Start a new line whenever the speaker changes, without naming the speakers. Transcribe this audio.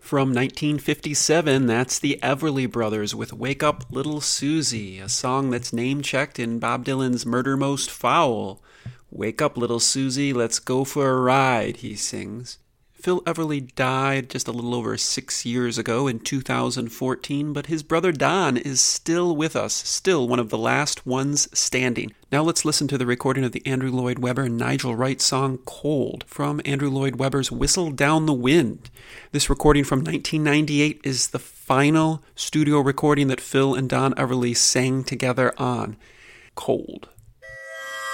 From 1957, that's the Everly Brothers with Wake Up Little Susie, a song that's name-checked in Bob Dylan's Murder Most Foul. Wake up, little Susie, let's go for a ride, he sings. Phil Everly died just a little over 6 years ago in 2014, but his brother Don is still with us, still one of the last ones standing. Now let's listen to the recording of the Andrew Lloyd Webber and Nigel Wright song Cold from Andrew Lloyd Webber's Whistle Down the Wind. This recording from 1998 is the final studio recording that Phil and Don Everly sang together on. Cold.